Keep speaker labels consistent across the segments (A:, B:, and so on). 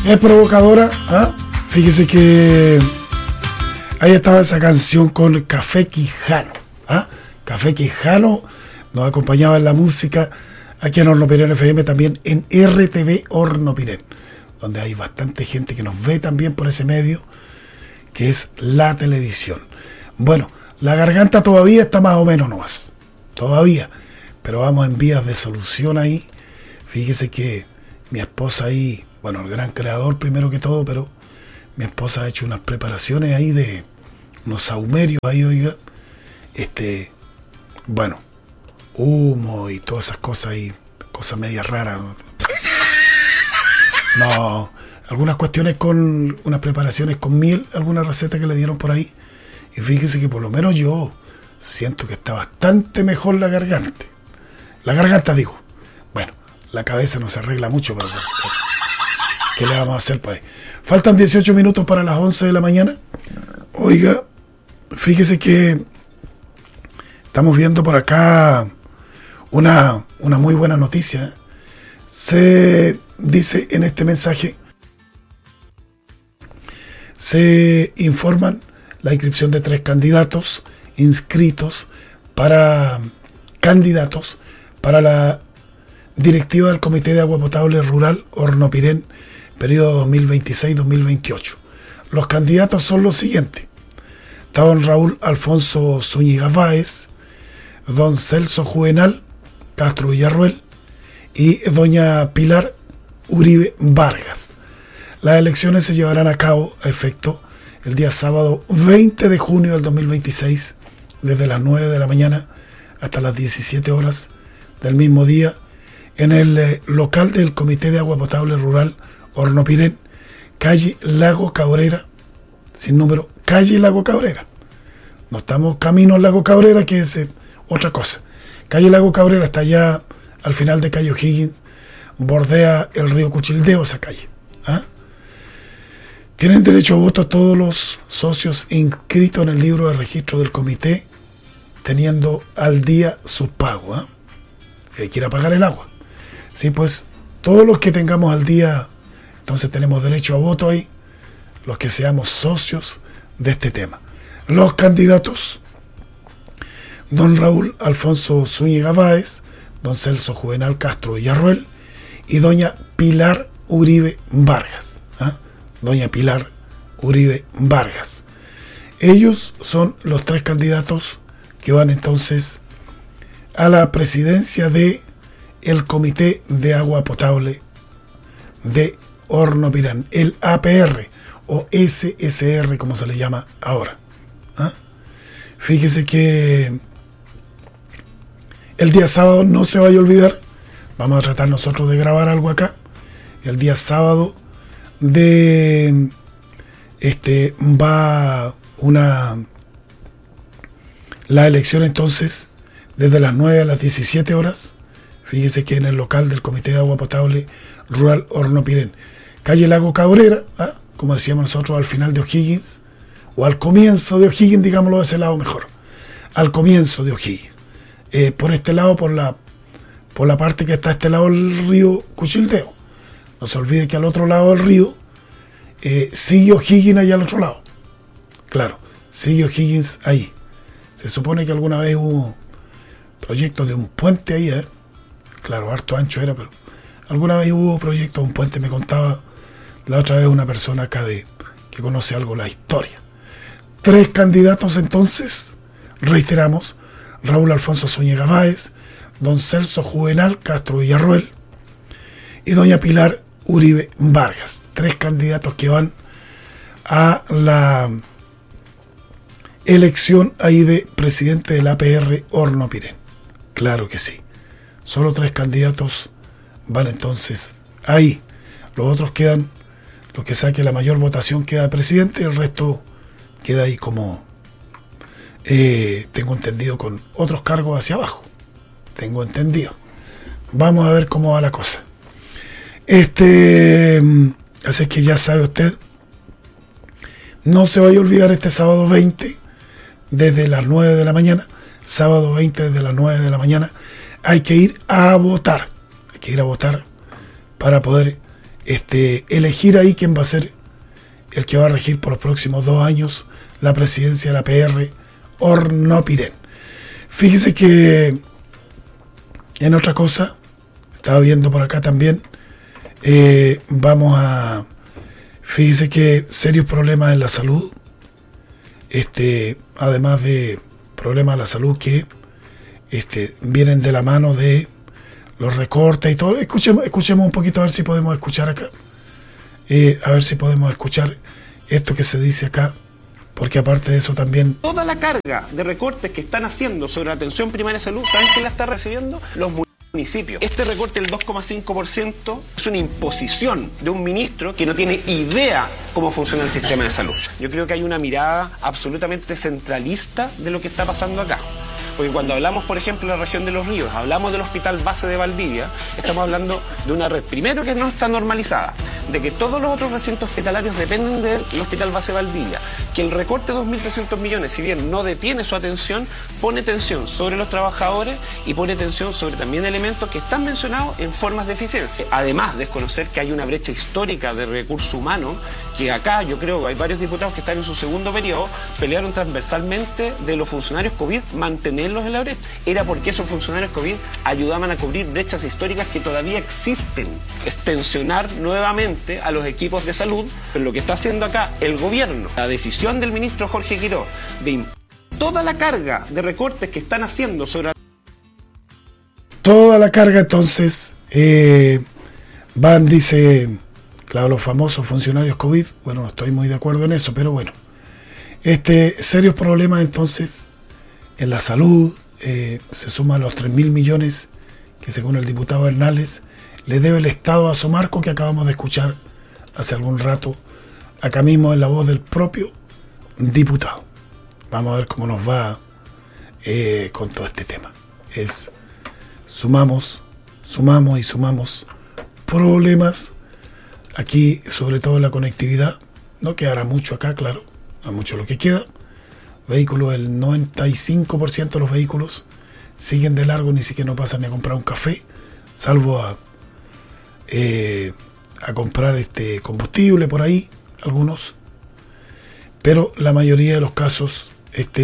A: Es provocadora, ¿ah? Fíjese que ahí estaba esa canción con Café Quijano, ¿ah? Café Quijano nos acompañaba en la música aquí en Hornopirén FM, también en RTV Hornopirén, donde hay bastante gente que nos ve también por ese medio, que es la televisión. Bueno, la garganta todavía está más o menos nomás, todavía, pero vamos en vías de solución ahí. Fíjese que mi esposa ahí, bueno, el gran creador primero que todo, pero mi esposa ha hecho unas preparaciones ahí de unos sahumerios ahí, oiga, bueno, humo y todas esas cosas ahí, cosas medias raras. No, algunas cuestiones con unas preparaciones con miel, alguna receta que le dieron por ahí. Y fíjese que por lo menos yo siento que está bastante mejor la garganta. La garganta digo. Bueno, la cabeza no se arregla mucho, pero ¿qué le vamos a hacer para ahí? Faltan 18 minutos para las 11 de la mañana. Oiga, fíjese que estamos viendo por acá una muy buena noticia, ¿eh? Se dice en este mensaje, se informan la inscripción de 3 candidatos inscritos para candidatos para la directiva del Comité de Agua Potable Rural Hornopirén, periodo 2026-2028. Los candidatos son los siguientes: don Raúl Alfonso Zúñiga Báez, don Celso Juvenal Castro Villarruel y doña Pilar Uribe Vargas. Las elecciones se llevarán a cabo a efecto el día sábado 20 de junio del 2026, desde las 9 de la mañana hasta las 17 horas del mismo día, en el local del Comité de Agua Potable Rural Hornopirén, calle Lago Cabrera, sin número, calle Lago Cabrera. No estamos camino al Lago Cabrera, que es otra cosa. Calle Lago Cabrera está allá al final de calle O'Higgins, bordea el río Cuchildeo esa calle, ¿ah? Tienen derecho a voto todos los socios inscritos en el libro de registro del comité, teniendo al día su pago, ¿ah? Que quiera pagar el agua. Sí, pues todos los que tengamos al día, entonces tenemos derecho a voto ahí, los que seamos socios de este tema. Los candidatos: don Raúl Alfonso Zúñiga Báez, don Celso Juvenal Castro Villarruel y doña Pilar Uribe Vargas, ¿ah? Doña Pilar Uribe Vargas. Ellos son los 3 candidatos que van entonces a la presidencia de el Comité de Agua Potable de Hornopirén, el APR o SSR como se le llama ahora, ¿ah? Fíjese que el día sábado, no se vaya a olvidar, vamos a tratar nosotros de grabar algo acá, el día sábado va la elección entonces desde las 9 a las 17 horas. Fíjese que en el local del Comité de Agua Potable Rural Hornopirén, calle Lago Cabrera, ¿ah? Como decíamos nosotros, al final de O'Higgins, o al comienzo de O'Higgins, digámoslo de ese lado mejor, al comienzo de O'Higgins, por este lado, por la parte que está a este lado del río Cuchildeo. No se olvide que al otro lado del río sigue O'Higgins allá al otro lado. Claro, sigue O'Higgins ahí. Se supone que alguna vez hubo proyectos de un puente ahí, ¿eh? Claro, harto ancho era, pero alguna vez hubo proyectos de un puente, me contaba la otra vez una persona acá que conoce algo la historia. 3 candidatos entonces, reiteramos: Raúl Alfonso Zúñiga Báez, don Celso Juvenal Castro Villarruel y doña Pilar Uribe Vargas. 3 candidatos que van a la elección ahí de presidente del APR Hornopirén. Claro que sí. Solo 3 candidatos van entonces ahí. Los otros quedan, los que saque la mayor votación queda presidente, y el resto queda ahí como, tengo entendido, con otros cargos hacia abajo. Tengo entendido. Vamos a ver cómo va la cosa. Así que ya sabe usted, no se vaya a olvidar este sábado 20 desde las 9 de la mañana, sábado 20 desde las 9 de la mañana, hay que ir a votar. Hay que ir a votar para poder elegir ahí quién va a ser el que va a regir por los próximos 2 años la presidencia de la PR Hornopiren. Fíjese que en otra cosa, estaba viendo por acá también, fíjese que serios problemas en la salud, además de problemas de la salud que vienen de la mano de los recortes y todo. Escuchemos un poquito a ver si podemos escuchar acá, a ver si podemos escuchar esto que se dice acá, porque aparte de eso también...
B: Toda la carga de recortes que están haciendo sobre la atención primaria de salud, ¿saben quién la está recibiendo? Los municipios. Este recorte del 2,5% es una imposición de un ministro que no tiene idea cómo funciona el sistema de salud. Yo creo que hay una mirada absolutamente centralista de lo que está pasando acá. Porque cuando hablamos, por ejemplo, de la región de Los Ríos, hablamos del Hospital Base de Valdivia, estamos hablando de una red, primero, que no está normalizada, de que todos los otros recintos hospitalarios dependen del Hospital Base de Valdivia, que el recorte de 2.300 millones, si bien no detiene su atención, pone tensión sobre los trabajadores y pone tensión sobre también elementos que están mencionados en formas de eficiencia. Además, desconocer que hay una brecha histórica de recursos humanos, que acá yo creo que hay varios diputados que están en su segundo periodo, pelearon transversalmente de los funcionarios COVID, mantenerlos en la brecha. Era porque esos funcionarios COVID ayudaban a cubrir brechas históricas que todavía existen. Es tensionar nuevamente a los equipos de salud, pero lo que está haciendo acá el gobierno, la decisión del ministro Jorge Quirós de toda la carga de recortes que están haciendo sobre...
A: Toda la carga, entonces, dice, claro, los famosos funcionarios COVID, bueno, no estoy muy de acuerdo en eso, pero bueno, serios problemas entonces en la salud, se suma a los 3.000 millones que según el diputado Hernández le debe el Estado a Somarco, que acabamos de escuchar hace algún rato, acá mismo en la voz del propio diputado. Vamos a ver cómo nos va con todo este tema. Sumamos problemas aquí, sobre todo en la conectividad. No quedará mucho acá, claro, no mucho lo que queda. Vehículos, el 95% de los vehículos siguen de largo, ni siquiera no pasan ni a comprar un café, salvo a comprar combustible por ahí, algunos. Pero la mayoría de los casos,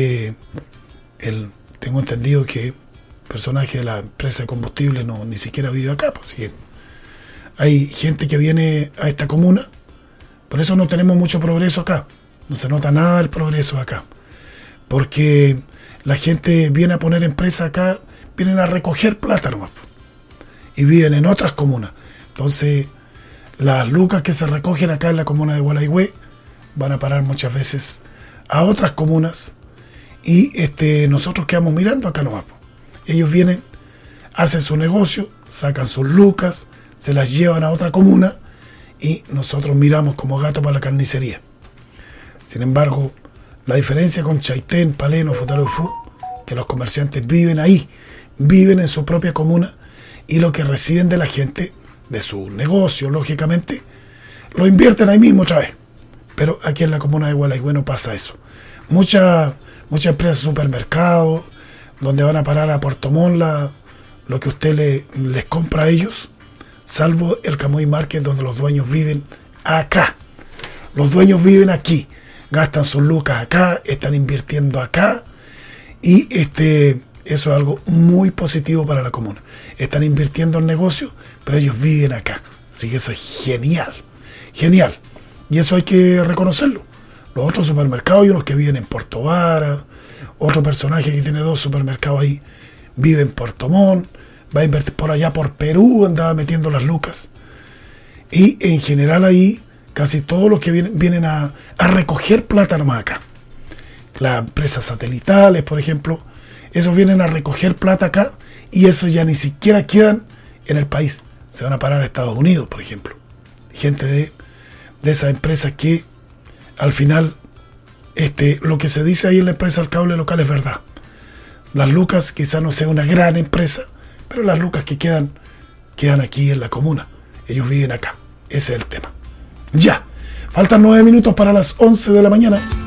A: tengo entendido que el personaje de la empresa de combustible ni siquiera vive acá, pues, así que hay gente que viene a esta comuna, por eso no tenemos mucho progreso acá, no se nota nada del progreso acá. Porque la gente viene a poner empresa acá, vienen a recoger plata nomás, y viven en otras comunas. Entonces, las lucas que se recogen acá en la comuna de Gualeguay van a parar muchas veces a otras comunas, y nosotros quedamos mirando acá nomás. Ellos vienen, hacen su negocio, sacan sus lucas, se las llevan a otra comuna, y nosotros miramos como gato para la carnicería. Sin embargo, la diferencia con Chaitén, Paleno, Futarofú, que los comerciantes viven ahí, viven en su propia comuna, y lo que reciben de la gente, de su negocio, lógicamente, lo invierten ahí mismo otra vez. Pero aquí en la comuna de Gualeguay no pasa eso. Muchas empresas de supermercados, donde van a parar a Puerto Montt lo que usted les compra a ellos, salvo el Camuy Market, donde los dueños viven acá. Los dueños viven aquí, gastan sus lucas acá, están invirtiendo acá, y eso es algo muy positivo para la comuna. Están invirtiendo en negocios, pero ellos viven acá. Así que eso es genial, genial. Y eso hay que reconocerlo. Los otros supermercados, hay unos que viven en Puerto Vara, otro personaje que tiene 2 supermercados ahí, vive en Puerto Montt, va a invertir por allá por Perú, andaba metiendo las lucas. Y en general ahí, casi todos los que vienen a recoger plata nomás acá. Las empresas satelitales, por ejemplo, esos vienen a recoger plata acá, y esos ya ni siquiera quedan en el país. Se van a parar a Estados Unidos, por ejemplo. Gente de esas empresas que al final lo que se dice ahí en la empresa del cable local es verdad. Las lucas quizás no sea una gran empresa, pero las lucas que quedan aquí en la comuna. Ellos viven acá. Ese es el tema. Ya, faltan 9 minutos para las 11 de la mañana.